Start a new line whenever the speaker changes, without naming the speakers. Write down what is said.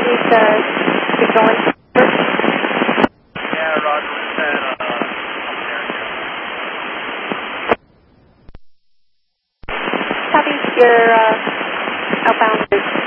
need to get going?
Yeah, Roger.
Copy. Your outbound is